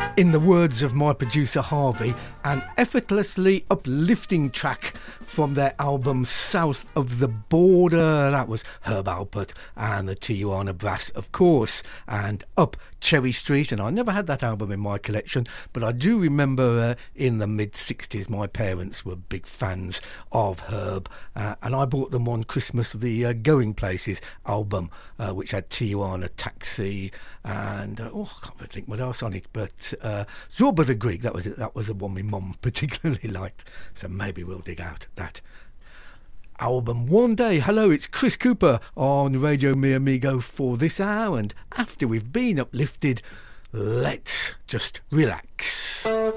In the words of my producer Harvey, an effortlessly uplifting track from their album South of the Border. That was Herb Alpert and the Tijuana Brass, of course, and Up Cherry Street. And I never had that album in my collection, but I do remember in the mid-60s my parents were big fans of Herb, and I bought them on Christmas the Going Places album, which had Tijuana Taxi and I can't think what else on it, but Zorba the Greek, that was it. That was the one my mum particularly liked, so maybe we'll dig out that album one day. Hello, it's Chris Cooper on Radio Mi Amigo for this hour, and after we've been uplifted, let's just relax.